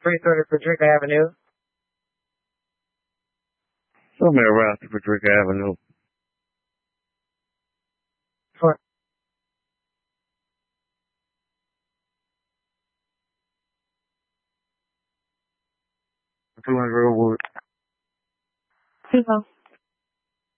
330 Frederica Avenue. Somewhere around Frederica Avenue. For 200 Wood. Hello.